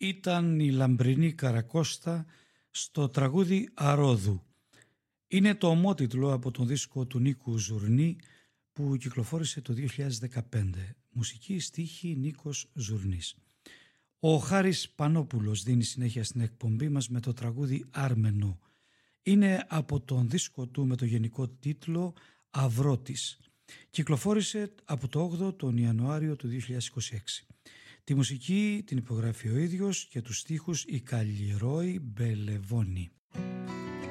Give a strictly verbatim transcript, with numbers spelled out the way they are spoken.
Ήταν η Λαμπρινή Καρακώστα στο τραγούδι Αρόδου. Είναι το ομότιτλο από τον δίσκο του Νίκου Ζουρνή που κυκλοφόρησε το δύο χιλιάδες δεκαπέντε. Μουσική, στίχη Νίκος Ζουρνής. Ο Χάρης Πανόπουλος δίνει συνέχεια στην εκπομπή μας με το τραγούδι Άρμενο. Είναι από τον δίσκο του με το γενικό τίτλο Αυρότης. Κυκλοφόρησε από το όγδοο τον Ιανουάριο του δύο χιλιάδες είκοσι έξι. Τη μουσική την υπογράφει ο ίδιος και τους στίχους η Καλλιρόη Μπελεβόνη.